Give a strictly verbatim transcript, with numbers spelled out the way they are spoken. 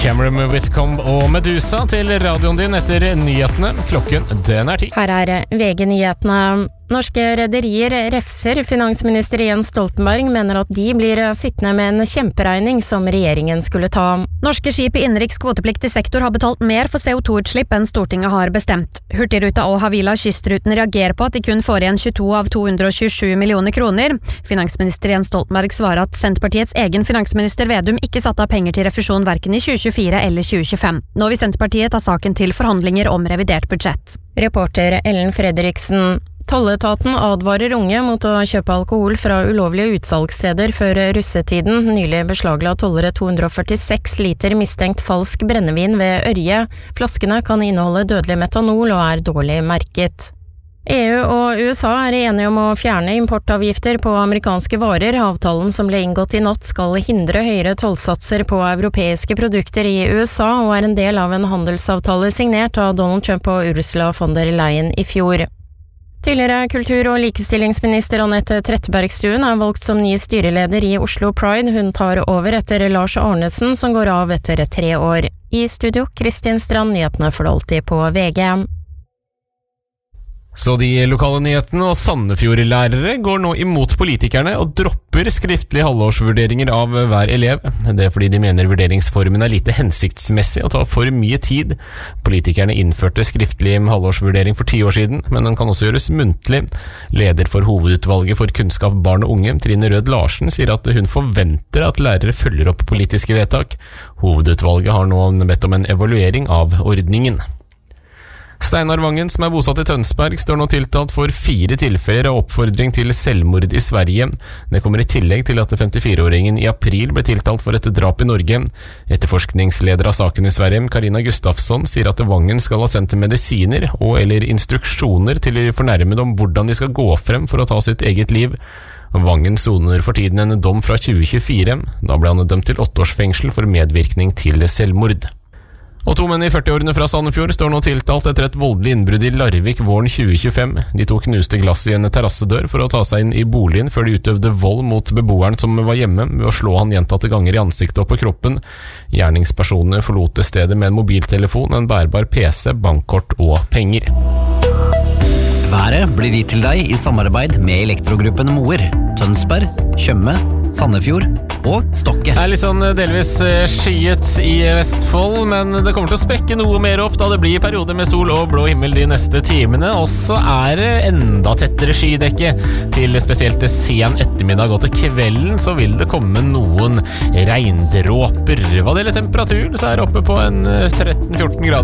Cameron with Comb og Medusa til radioen din etter nyhetene. Klokken den er ti. Her er V G-nyhetene. Norske rederier refser finansminister Jens Stoltenberg, mener at de blir sittende med en kjemperegning som regjeringen skulle ta. Norske skip i innenriks kvotepliktig sektor har betalt mer for C O to-utslipp enn Stortinget har bestemt. Hurtigruta og Havila Kystruten reagerer på at de kun får igjen tjueto av to hundre tjuesju millioner kroner. Finansminister Jens Stoltenberg svarer at Senterpartiets egen finansminister Vedum ikke satte av penger til refusjon hverken i tjue tjuefire eller tjue tjuefem. Nå vil Senterpartiet ta saken til forhandlinger om revidert budsjett. Reporter Ellen Fredriksen. Tolletaten advarer unge mot å kjøpe alkohol fra ulovlige utsalgssteder før russetiden. Nylig beslagla tollere to hundre førtiseks liter mistenkt falsk brennevin ved Ørje. Flaskene kan inneholde dødelig metanol og er dårlig merket. E U og U S A er enige om å fjerne importavgifter på amerikanske varer. Avtalen som ble inngått i natt skal hindre høyere tollsatser på europeiske produkter i U S A og er en del av en handelsavtale signert av Donald Trump og Ursula von der Leyen i fjor. Tidligere kultur- og likestillingsminister Anette Trettebergstuen er valgt som ny styreleder i Oslo Pride. Hun tar over etter Lars Arnesen, som går av etter tre år. I studio, Kristin Strand, nyhetene for alltid på V G. Så de lokale nyhetene og Sandefjord-lærere går nå imot politikerne og dropper skriftlige halvårsvurderinger av hver elev. Det er fordi de mener vurderingsformen er lite hensiktsmessig og tar for mye tid. Politikerne innførte skriftlig halvårsvurdering for ti år siden, men den kan også gjøres muntlig. Leder for hovedutvalget for kunnskap, barn og unge, Trine Rød Larsen, sier at hun forventer at lærere følger opp politiske vedtak. Hovedutvalget har nå bedt om en evaluering av ordningen. Steinar Vangen, som er bosatt i Tønsberg, står nå tiltalt for fire tilfeller av oppfordring til selvmord i Sverige. Det kommer i tillegg til at femtifire-åringen i april ble tiltalt for et drap i Norge. Etterforskningsleder av saken i Sverige, Karina Gustafsson, sier at Vangen skal ha sendt medisiner og eller instruksjoner til de fornærmede om hvordan de skal gå frem for å ta sitt eget liv. Vangen soner for tiden en dom fra tjue tjuefire. Da ble han dømt til åtte års fengsel for medvirkning til selvmord. Og to menn i førtiårene fra Sandefjord står nå tiltalt etter et voldelig innbrudd i Larvik våren tjue tjuefem. De to knuste glass i en terrassedør for å ta seg inn i boligen før de utøvde vold mot beboeren som var hjemme, ved å slå han gjentatte ganger i ansiktet og på kroppen. Gjerningspersonene forlot stedet med en mobiltelefon, en bærbar P C, bankkort og penger. Været blir gitt til deg i samarbeid med Elektrogruppen Moer, Tønsberg, Tjøme, Sandefjord og Stokke. Det er litt sånn delvis skyet i Vestfold, men det kommer til å sprekke noe mer opp da det blir perioder med sol og blå himmel de neste timene. Og så er det enda tettere skydekke til spesielt sen ettermiddag, og til kvelden så vil det komme noen regndråper. Hva det gjelder temperaturen, så er det oppe på en tretten fjorten grader.